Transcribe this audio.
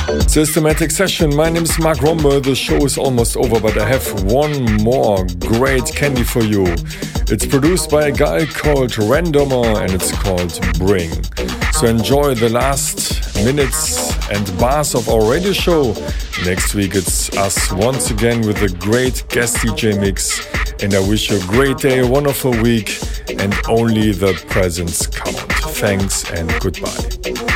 Systematic Session. My name is Mark Romber. The show is almost over, but I have one more great candy for you. It's produced by a guy called Randomer and it's called Bring. So enjoy the last minutes and bars of our radio show. Next week it's us once again with a great guest DJ mix. And I wish you a great day, a wonderful week, and only the presents count. Thanks and goodbye.